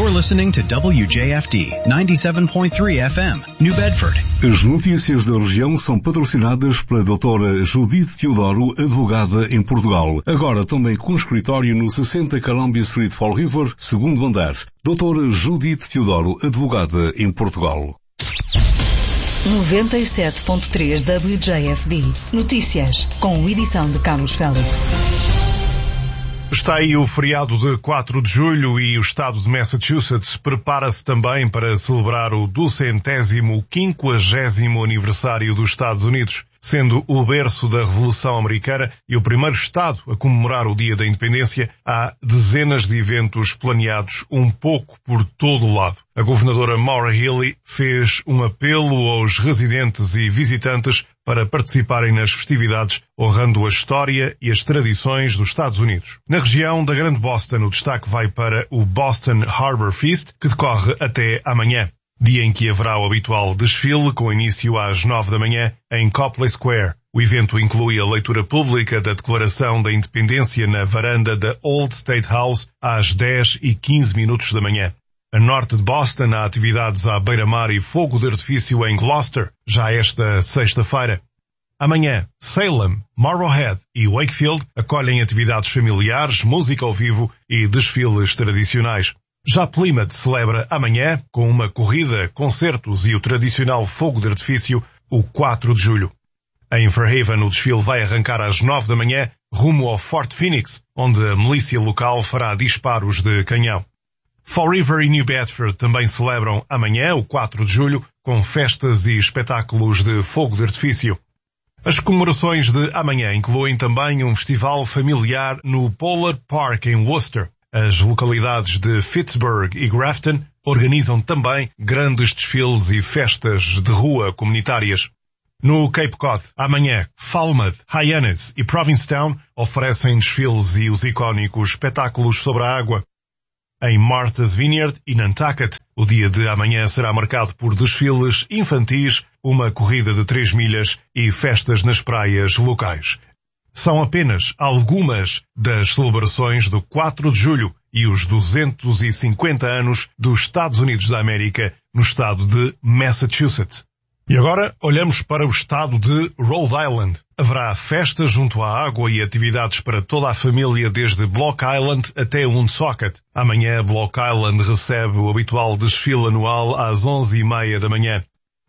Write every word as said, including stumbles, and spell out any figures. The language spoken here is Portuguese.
You're listening to W J F D ninety-seven point three F M, New Bedford. As notícias da região são patrocinadas pela doutora Judite Teodoro, advogada em Portugal. Agora também com escritório no sessenta Columbia Street, Fall River, segundo andar. doutora Judite Teodoro, advogada em Portugal. noventa e sete ponto três W J F D. Notícias, com edição de Carlos Félix. Está aí o feriado de quatro de julho e o estado de Massachusetts prepara-se também para celebrar o duzentésimo quinquagésimo aniversário dos Estados Unidos, sendo o berço da Revolução Americana e o primeiro estado a comemorar o Dia da Independência. Há dezenas de eventos planeados um pouco por todo o lado. A governadora Maura Healey fez um apelo aos residentes e visitantes para participarem nas festividades, honrando a história e as tradições dos Estados Unidos. Na região da Grande Boston, o destaque vai para o Boston Harbor Feast, que decorre até amanhã, dia em que haverá o habitual desfile, com início às nove da manhã, em Copley Square. O evento inclui a leitura pública da Declaração da Independência na varanda da Old State House às dez e quinze minutos da manhã. A norte de Boston há atividades à beira-mar e fogo de artifício em Gloucester, já esta sexta-feira. Amanhã, Salem, Marblehead e Wakefield acolhem atividades familiares, música ao vivo e desfiles tradicionais. Já Plymouth celebra amanhã, com uma corrida, concertos e o tradicional fogo de artifício, o quatro de julho. Em Fairhaven, o desfile vai arrancar às nove da manhã, rumo ao Fort Phoenix, onde a milícia local fará disparos de canhão. Fall River e New Bedford também celebram amanhã, o quatro de julho, com festas e espetáculos de fogo de artifício. As comemorações de amanhã incluem também um festival familiar no Pollard Park, em Worcester. As localidades de Pittsburgh e Grafton organizam também grandes desfiles e festas de rua comunitárias. No Cape Cod, amanhã, Falmouth, Hyannis e Provincetown oferecem desfiles e os icónicos espetáculos sobre a água. Em Martha's Vineyard e Nantucket, o dia de amanhã será marcado por desfiles infantis, uma corrida de três milhas e festas nas praias locais. São apenas algumas das celebrações do quatro de julho e os duzentos e cinquenta anos dos Estados Unidos da América no estado de Massachusetts. E agora olhamos para o estado de Rhode Island. Haverá festas junto à água e atividades para toda a família desde Block Island até Woonsocket. Amanhã Block Island recebe o habitual desfile anual às onze e meia da manhã.